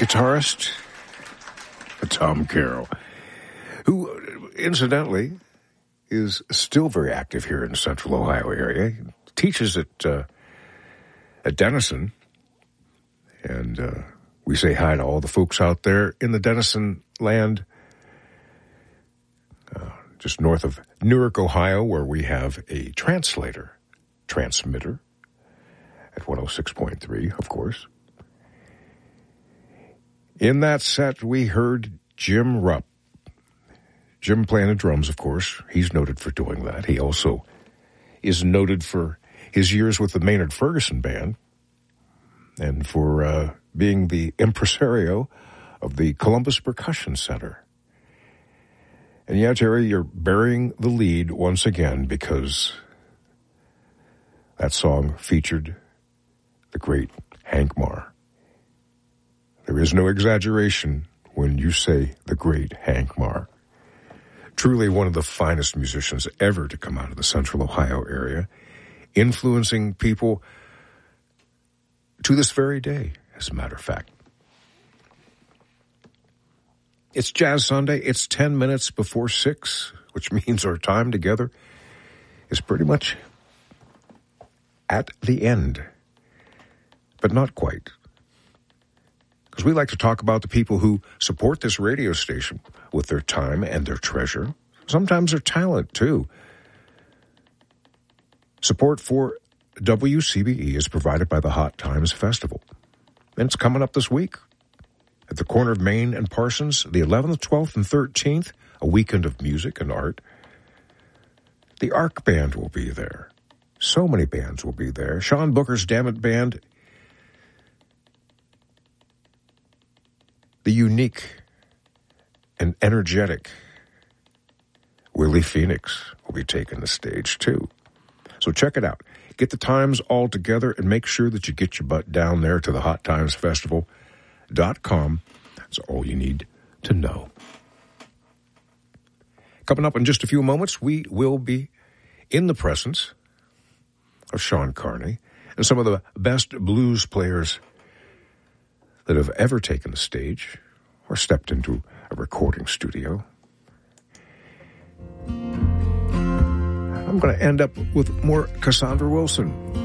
guitarist Tom Carroll, who, incidentally, is still very active here in the Central Ohio area. He teaches at Denison, and we say hi to all the folks out there in the Denison land, just north of Newark, Ohio, where we have a transmitter at 106.3, of course. In that set, we heard Jim Rupp. Jim playing the drums, of course. He's noted for doing that. He also is noted for his years with the Maynard Ferguson Band and for being the impresario of the Columbus Percussion Center. And yeah, Terry, you're burying the lead once again because that song featured the great Hank Marr. There is no exaggeration when you say the great Hank Marr. Truly one of the finest musicians ever to come out of the Central Ohio area, influencing people to this very day, as a matter of fact. It's Jazz Sunday. It's 10 minutes before 6, which means our time together is pretty much at the end, but not quite. Because we like to talk about the people who support this radio station with their time and their treasure, sometimes their talent, too. Support for WCBE is provided by the Hot Times Festival. And it's coming up this week at the corner of Main and Parsons, the 11th, 12th, and 13th, a weekend of music and art. The Arc Band will be there. So many bands will be there. Sean Booker's Dammit Band. The unique and energetic Willie Phoenix will be taking the stage, too. So check it out. Get the times all together and make sure that you get your butt down there to the HotTimesFestival.com. That's all you need to know. Coming up in just a few moments, we will be in the presence of Sean Carney and some of the best blues players that have ever taken the stage or stepped into a recording studio. I'm going to end up with more Cassandra Wilson.